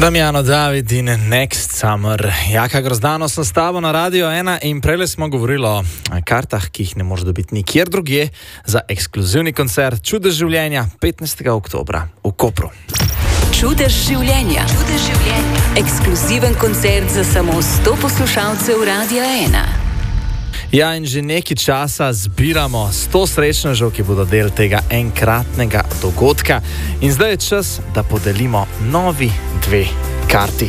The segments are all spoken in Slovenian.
Damjano David in Next Summer. Jaka Grozdano so s tabo na Radio 1 in prejle smo govorili o kartah, ki jih ne moreš dobiti nikjer drugje za ekskluzivni koncert Čudež življenja 15. oktobra v Kopru. Čudež življenja. Ekskluziven koncert za samo 100 poslušalcev Radio 1. Ja, in že nekaj časa zbiramo 100 srečnežev, ki bodo del tega enkratnega dogodka. In zdaj je čas, da podelimo novi 2 karti.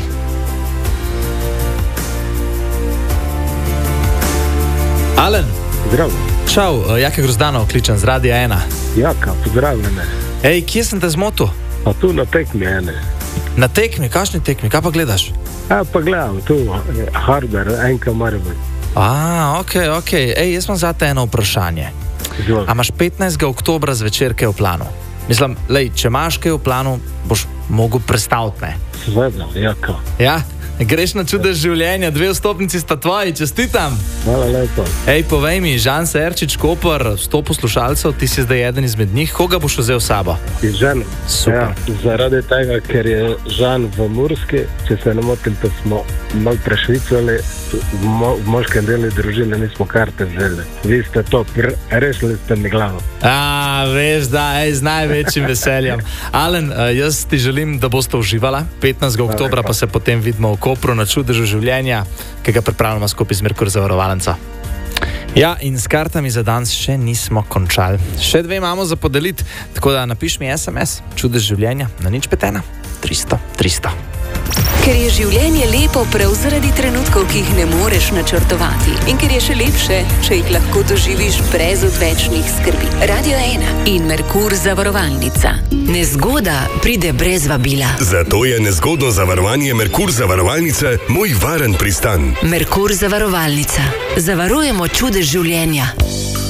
Alen. Zdrav. Čau, Jaka Grozdano, kličem z Radia 1. Jaka, pozdravljene. Ej, kje sem te zmotil? Pa tu na tekmi ene. Na tekmi? Kakšni tekmi? Kaj pa gledaš? Pa gledam, tu, Harder, enka Maribor. Ok. Ej, jaz imam zate eno vprašanje. A imaš 15. oktobra zvečer kaj v planu? Mislim, če imaš kaj v planu, boš mogel prestaviti, ne? Seveda, Jaka. Ja? Greš na Čudež življenja, 2 vstopnici sta tvoji, čestitam. Hvala lepo. Ej, povej mi, Žan Serčič, Koper, 100 poslušalcev, ti si zdaj eden izmed njih, koga boš vzel s sabo? Žan. Super. Ja, zaradi tega, ker je Žan v Murski, če se ne motim, pa smo malo prešvicali, v moškem delu družine nismo karte vzeli. Vi ste to, rešili ste mi glavo. Veš, da, z največjim veseljem. Alen, jaz ti želim, da boste uživala 15. oktobra, pa se potem vidimo v Kopru na Čudežu življenja, ki ga pripravljamo skupaj z Merkur Zavarovalnica. Ja, in s kartami za danes še nismo končali. Še 2 imamo za podeliti, tako da napiš mi SMS, Čudež življenja, na 051 300 300. Ker je življenje lepo prav zaradi trenutkov, ki jih ne moreš načrtovati. In ker je še lepše, če jih lahko doživiš brez odvečnih skrbi. Radio 1 in Merkur Zavarovalnica. Nezgoda pride brez vabila. Zato je nezgodno zavarovanje Merkur Zavarovalnice moj varen pristan. Merkur Zavarovalnica. Zavarujemo čudež življenja.